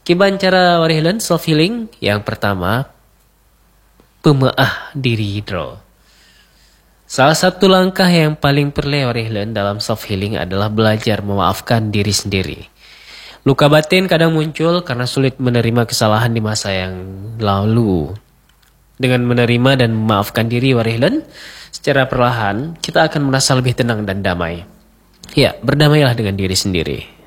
Kiban cara warihleun self healing yang pertama pemaah diri draw. Salah satu langkah yang paling perlu warihleun dalam self healing adalah belajar memaafkan diri sendiri. Luka batin kadang muncul karena sulit menerima kesalahan di masa yang lalu. Dengan menerima dan memaafkan diri warihleun secara perlahan, kita akan merasa lebih tenang dan damai. Ya, berdamailah dengan diri sendiri.